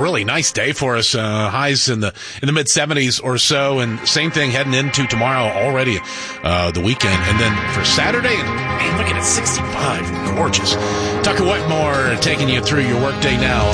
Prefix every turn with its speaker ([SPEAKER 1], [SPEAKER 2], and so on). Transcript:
[SPEAKER 1] really nice day for us. Highs in the mid 70s or so, and same thing heading into tomorrow already, the weekend. And then for Saturday, man, look at it, 65, gorgeous. Tucker Wetmore taking you through your workday now.